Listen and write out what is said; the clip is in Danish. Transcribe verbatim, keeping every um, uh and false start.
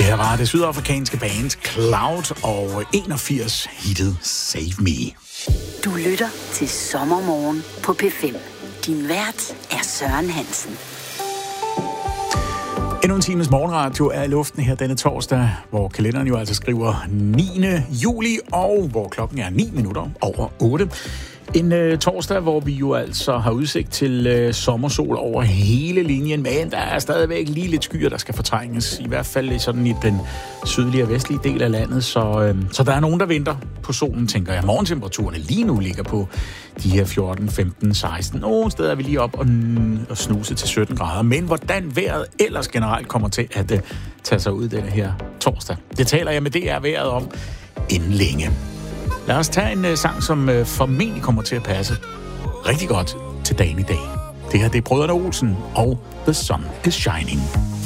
her var det sydafrikanske band Cloud og enogfirs hittet Save Me. Du lytter til Sommermorgen på P fem. Din vært er Søren Hansen. Endnu en times morgenradio er i luften her denne torsdag, hvor kalenderen jo altså skriver niende juli, og hvor klokken er ni minutter over otte. En øh, torsdag, hvor vi jo altså har udsigt til øh, sommersol over hele linjen, men der er stadigvæk lige lidt skyer, der skal fortrænges, i hvert fald sådan i den sydlige og vestlige del af landet, så, øh, så der er nogen, der venter på solen, tænker jeg. Morgentemperaturerne lige nu ligger på de her fjorten, femten, seksten. Nogle steder er vi lige op og, og snuse til sytten grader, men hvordan vejret ellers generelt kommer til at uh, tage sig ud denne her torsdag, det taler jeg med D R-vejret om inden længe. Lad os tage en uh, sang, som uh, formentlig kommer til at passe rigtig godt til dagen i dag. Det her, det er Brødrene Olsen og The Sun is Shining.